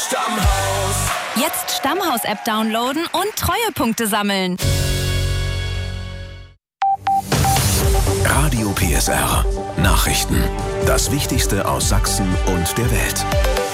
Stammhaus. Jetzt Stammhaus-App downloaden und Treuepunkte sammeln. Radio PSR. Nachrichten. Das Wichtigste aus Sachsen und der Welt.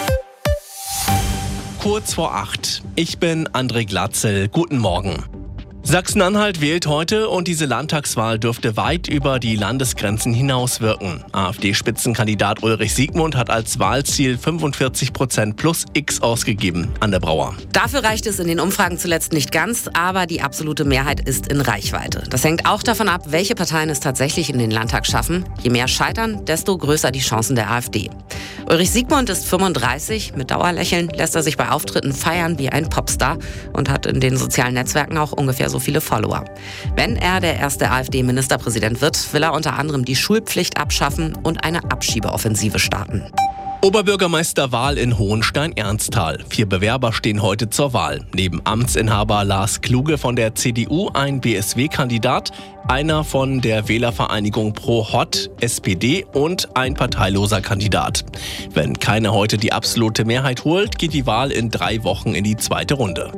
Kurz vor 8. Ich bin André Glatzel. Guten Morgen. Sachsen-Anhalt wählt heute und diese Landtagswahl dürfte weit über die Landesgrenzen hinaus wirken. AfD-Spitzenkandidat Ulrich Siegmund hat als Wahlziel 45% plus X ausgegeben. Anne Brauer. Dafür reicht es in den Umfragen zuletzt nicht ganz, aber die absolute Mehrheit ist in Reichweite. Das hängt auch davon ab, welche Parteien es tatsächlich in den Landtag schaffen. Je mehr scheitern, desto größer die Chancen der AfD. Ulrich Siegmund ist 35. Mit Dauerlächeln lässt er sich bei Auftritten feiern wie ein Popstar und hat in den sozialen Netzwerken auch ungefähr so viele Follower. Wenn er der erste AfD-Ministerpräsident wird, will er unter anderem die Schulpflicht abschaffen und eine Abschiebeoffensive starten. Oberbürgermeisterwahl in Hohenstein-Ernsthal. 4 Bewerber stehen heute zur Wahl. Neben Amtsinhaber Lars Kluge von der CDU ein BSW-Kandidat, einer von der Wählervereinigung Pro Hot, SPD und ein parteiloser Kandidat. Wenn keiner heute die absolute Mehrheit holt, geht die Wahl in 3 Wochen in die zweite Runde.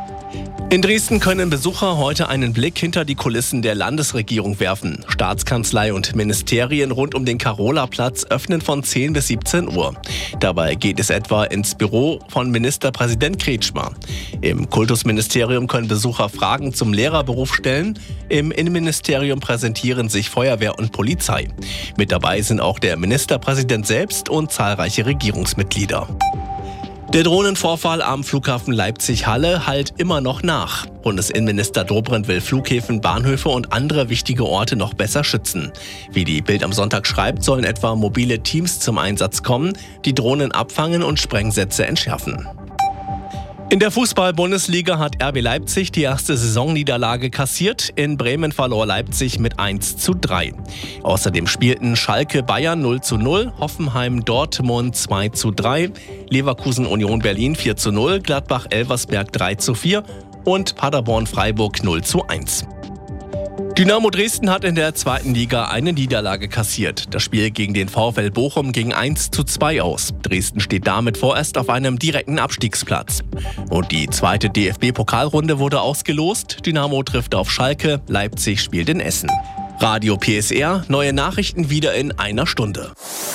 In Dresden können Besucher heute einen Blick hinter die Kulissen der Landesregierung werfen. Staatskanzlei und Ministerien rund um den Carolaplatz öffnen von 10 bis 17 Uhr. Dabei geht es etwa ins Büro von Ministerpräsident Kretschmer. Im Kultusministerium können Besucher Fragen zum Lehrerberuf stellen. Im Innenministerium präsentieren sich Feuerwehr und Polizei. Mit dabei sind auch der Ministerpräsident selbst und zahlreiche Regierungsmitglieder. Der Drohnenvorfall am Flughafen Leipzig-Halle hallt immer noch nach. Bundesinnenminister Dobrindt will Flughäfen, Bahnhöfe und andere wichtige Orte noch besser schützen. Wie die Bild am Sonntag schreibt, sollen etwa mobile Teams zum Einsatz kommen, die Drohnen abfangen und Sprengsätze entschärfen. In der Fußball-Bundesliga hat RB Leipzig die erste Saisonniederlage kassiert. In Bremen verlor Leipzig mit 1:3. Außerdem spielten Schalke Bayern 0:0, Hoffenheim Dortmund 2:3, Leverkusen Union Berlin 4:0, Gladbach Elversberg 3:4 und Paderborn Freiburg 0:1. Dynamo Dresden hat in der 2. Liga eine Niederlage kassiert. Das Spiel gegen den VfL Bochum ging 1:2 aus. Dresden steht damit vorerst auf einem direkten Abstiegsplatz. Und die 2. DFB-Pokalrunde wurde ausgelost. Dynamo trifft auf Schalke, Leipzig spielt in Essen. Radio PSR, neue Nachrichten wieder in einer Stunde.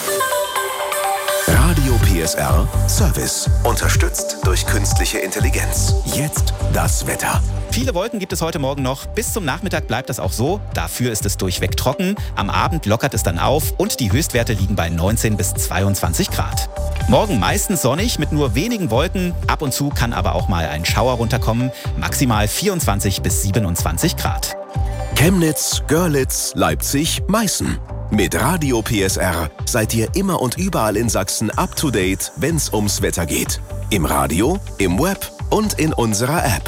Radio PSR Service. Unterstützt durch künstliche Intelligenz. Jetzt das Wetter. Viele Wolken gibt es heute Morgen noch. Bis zum Nachmittag bleibt das auch so. Dafür ist es durchweg trocken. Am Abend lockert es dann auf und die Höchstwerte liegen bei 19 bis 22 Grad. Morgen meistens sonnig mit nur wenigen Wolken. Ab und zu kann aber auch mal ein Schauer runterkommen. Maximal 24 bis 27 Grad. Chemnitz, Görlitz, Leipzig, Meißen. Mit Radio PSR seid ihr immer und überall in Sachsen up to date, wenn's ums Wetter geht. Im Radio, im Web und in unserer App.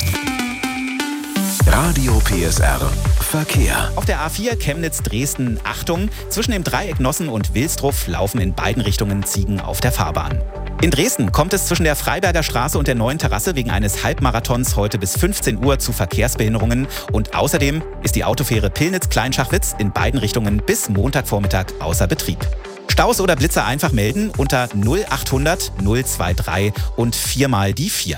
Radio PSR Verkehr. Auf der A4 Chemnitz-Dresden, Achtung, zwischen dem Dreieck Nossen und Wilsdruff laufen in beiden Richtungen Ziegen auf der Fahrbahn. In Dresden kommt es zwischen der Freiberger Straße und der Neuen Terrasse wegen eines Halbmarathons heute bis 15 Uhr zu Verkehrsbehinderungen. Und außerdem ist die Autofähre Pillnitz-Kleinschachwitz in beiden Richtungen bis Montagvormittag außer Betrieb. Staus oder Blitzer einfach melden unter 0800 023 und 4 mal die 4.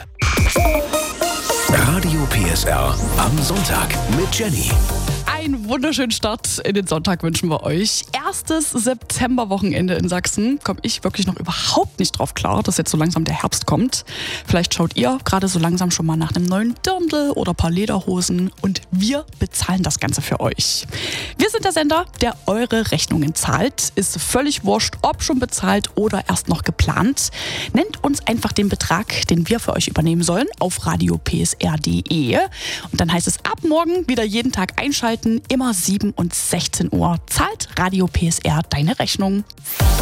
Radio PSR am Sonntag mit Jenny. Einen wunderschönen Start in den Sonntag wünschen wir euch. Erstes Septemberwochenende in Sachsen. Komme ich wirklich noch überhaupt nicht drauf klar, dass jetzt so langsam der Herbst kommt. Vielleicht schaut ihr gerade so langsam schon mal nach einem neuen Dirndl oder ein paar Lederhosen und wir bezahlen das Ganze für euch. Wir sind der Sender, der eure Rechnungen zahlt. Ist völlig wurscht, ob schon bezahlt oder erst noch geplant. Nennt uns einfach den Betrag, den wir für euch übernehmen sollen, auf radiopsr.de. Und dann heißt es ab morgen wieder jeden Tag einschalten. Immer 7 und 16 Uhr zahlt Radio PSR deine Rechnung.